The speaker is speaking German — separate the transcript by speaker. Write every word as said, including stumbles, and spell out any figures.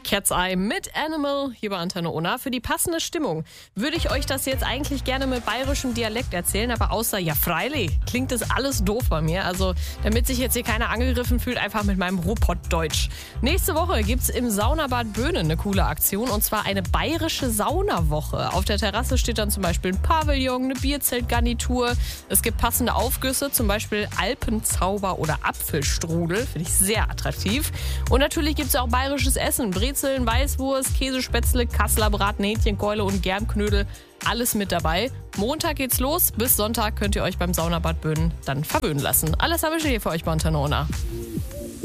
Speaker 1: Cat's Eye mit Animal hier bei Antenne Ona. Für die passende Stimmung würde ich euch das jetzt eigentlich gerne mit bayerischem Dialekt erzählen, aber außer ja freilich klingt das alles doof bei mir. Also damit sich jetzt hier keiner angegriffen fühlt, einfach mit meinem Ruhrpott-Deutsch. Nächste Woche gibt's im Saunabad Böhnen eine coole Aktion und zwar eine bayerische Saunawoche. Auf der Terrasse steht dann zum Beispiel ein Pavillon, eine Bierzeltgarnitur. Es gibt passende Aufgüsse, zum Beispiel Alpenzauber oder Apfelstrudel. Finde ich sehr attraktiv. Und natürlich gibt's auch bayerisches Essen. Brezeln, Weißwurst, Käsespätzle, Kasseler Braten, Hähnchenkeule und Germknödel. Alles mit dabei. Montag geht's los. Bis Sonntag könnt ihr euch beim Saunabad Böhnen dann verwöhnen lassen. Alles habe ich hier für euch bei Antenne Ona.